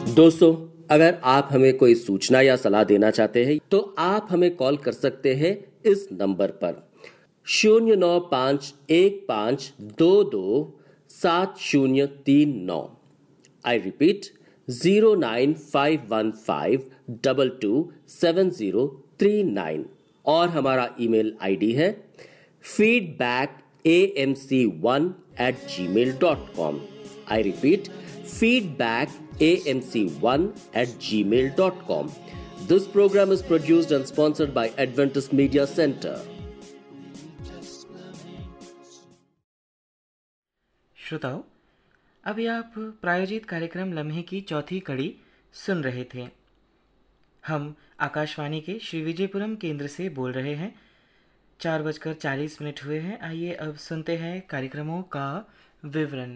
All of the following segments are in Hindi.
दोस्तों, अगर आप हमें कोई सूचना या सलाह देना चाहते हैं तो आप हमें कॉल कर सकते हैं इस नंबर पर 09515227 039। I repeat 09515227039। और हमारा ईमेल आईडी है feedbackAMC1@gmail.com। I repeat feedbackAMC1@gmail.com। This program is produced and sponsored by Adventist Media Center. श्रोताओं, अभी आप प्रायोजित कार्यक्रम लम्हे की चौथी कड़ी सुन रहे थे। हम आकाशवाणी के श्री विजयपुरम केंद्र से बोल रहे हैं। 4:40 हुए हैं। आइए अब सुनते हैं कार्यक्रमों का विवरण।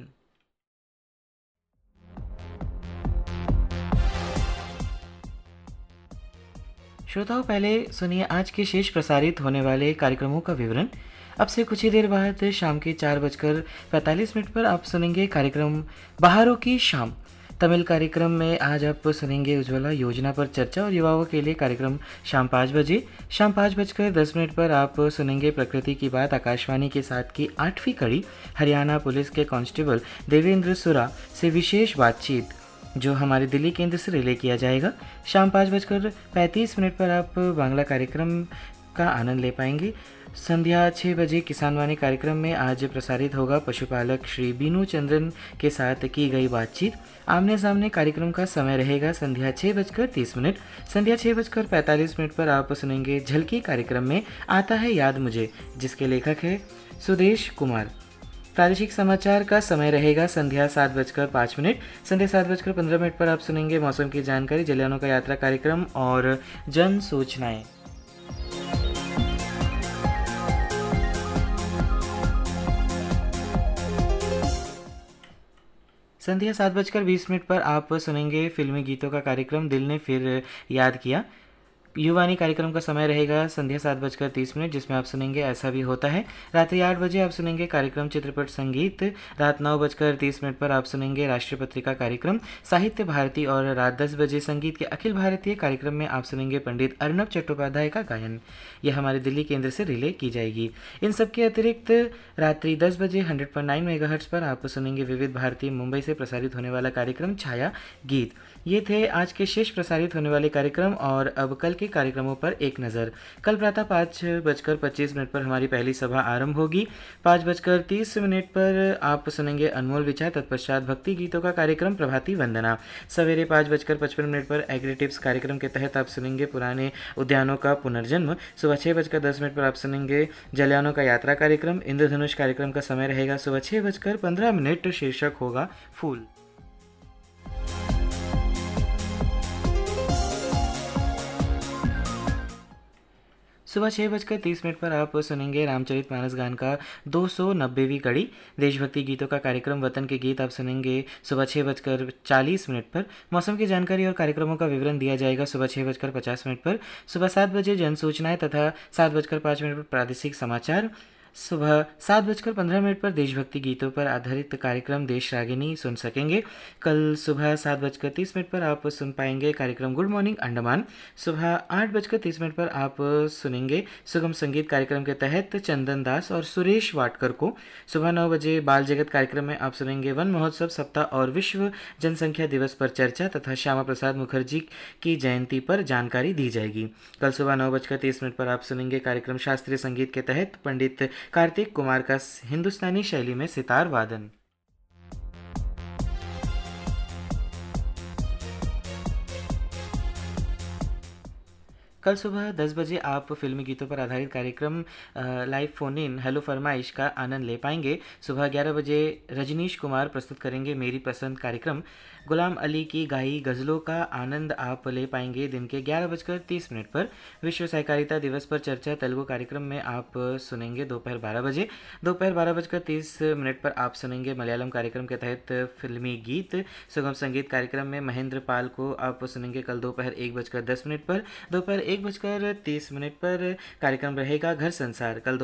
श्रोताओं, पहले सुनिए आज के शेष प्रसारित होने वाले कार्यक्रमों का विवरण। अब से कुछ ही देर बाद शाम के 4:45 पर आप सुनेंगे कार्यक्रम बहारों की शाम। तमिल कार्यक्रम में आज आप सुनेंगे उज्ज्वला योजना पर चर्चा और युवाओं के लिए कार्यक्रम शाम 5 बजे। शाम 5:10 पर आप सुनेंगे प्रकृति की बात आकाशवाणी के साथ की 8वीं कड़ी हरियाणा पुलिस के कांस्टेबल देवेंद्र सुरा से विशेष बातचीत जो हमारे दिल्ली केंद्र से रिले किया जाएगा। शाम 5:35 पर आप बांग्ला कार्यक्रम का आनंद ले पाएंगे। संध्या 6 बजे किसान वाणी कार्यक्रम में आज प्रसारित होगा पशुपालक श्री बीनू चंद्रन के साथ की गई बातचीत। आमने सामने कार्यक्रम का समय रहेगा संध्या 6:30। संध्या 6:45 पर आप सुनेंगे झलकी कार्यक्रम में आता है याद मुझे, जिसके लेखक है सुदेश कुमार। प्रादेशिक समाचार का समय रहेगा संध्या 7:05। संध्या 7:15 पर आप सुनेंगे मौसम की जानकारी, जलियानों का यात्रा कार्यक्रम और जन सूचनाएं। संध्या 7:20 पर आप सुनेंगे फिल्मी गीतों का कार्यक्रम दिल ने फिर याद किया। युवानी कार्यक्रम का समय रहेगा संध्या 7:30, जिसमें आप सुनेंगे ऐसा भी होता है। रात्रि 8 बजे आप सुनेंगे कार्यक्रम चित्रपट संगीत। रात 9:30 पर आप सुनेंगे राष्ट्रीय पत्रिका कार्यक्रम साहित्य भारती और रात 10 बजे संगीत के अखिल भारतीय कार्यक्रम में आप सुनेंगे पंडित अर्नब चट्टोपाध्याय का गायन। यह हमारे दिल्ली केंद्र से रिले की जाएगी। इन सबके अतिरिक्त रात्रि 10 बजे 100.9 मेगाहर्ट्ज पर आप सुनेंगे विविध भारती मुंबई से प्रसारित होने वाला कार्यक्रम छाया गीत। ये थे आज के शेष प्रसारित होने वाले कार्यक्रम। और अब कल के कार्यक्रमों पर एक नज़र। कल प्रातः 5:25 पर हमारी पहली सभा आरंभ होगी। 5:30 पर आप सुनेंगे अनमोल विचार, तत्पश्चात भक्ति गीतों का कार्यक्रम प्रभाती वंदना। सवेरे 5:55 पर एग्री टिप्स कार्यक्रम के तहत आप सुनेंगे पुराने उद्यानों का पुनर्जन्म। सुबह 6:10 पर आप सुनेंगे जलियानों का यात्रा कार्यक्रम। इंद्रधनुष कार्यक्रम का समय रहेगा सुबह 6:15। शीर्षक होगा फूल। सुबह 6:30 पर आप सुनेंगे रामचरितमानस गान का 290वीं कड़ी। देशभक्ति गीतों का कार्यक्रम वतन के गीत आप सुनेंगे सुबह 6:40 पर। मौसम की जानकारी और कार्यक्रमों का विवरण दिया जाएगा सुबह 6:50 पर। सुबह 7 बजे जन सूचनाएं तथा 7:05 पर प्रादेशिक समाचार। सुबह 7:15 पर देशभक्ति गीतों पर आधारित कार्यक्रम देश रागिनी सुन सकेंगे। कल सुबह 7:30 पर आप सुन पाएंगे कार्यक्रम गुड मॉर्निंग अंडमान। सुबह 8:30 पर आप सुनेंगे सुगम संगीत कार्यक्रम के तहत चंदन दास और सुरेश वाटकर को। सुबह 9 बजे बाल जगत कार्यक्रम में आप सुनेंगे वन महोत्सव सप्ताह और विश्व जनसंख्या दिवस पर चर्चा तथा श्यामा प्रसाद मुखर्जी की जयंती पर जानकारी दी जाएगी। कल सुबह 9:30 पर आप सुनेंगे कार्यक्रम शास्त्रीय संगीत के तहत पंडित कार्तिक कुमार का हिंदुस्तानी शैली में सितार वादन। कल सुबह 10 बजे आप फिल्मी गीतों पर आधारित कार्यक्रम लाइव फोन इन हेलो फरमाइश का आनंद ले पाएंगे। सुबह 11 बजे रजनीश कुमार प्रस्तुत करेंगे मेरी पसंद कार्यक्रम। गुलाम अली की गाई गज़लों का आनंद आप ले पाएंगे दिन के 11:30 पर। विश्व सहकारिता दिवस पर चर्चा तेलुगु कार्यक्रम में आप सुनेंगे दोपहर 12 बजे। दोपहर 12:30 पर आप सुनेंगे मलयालम कार्यक्रम के तहत फिल्मी गीत। सुगम संगीत कार्यक्रम में महेंद्र पाल को आप सुनेंगे कल दोपहर 1:10 पर। दोपहर 1:30 पर कार्यक्रम रहेगा घर संसार। कल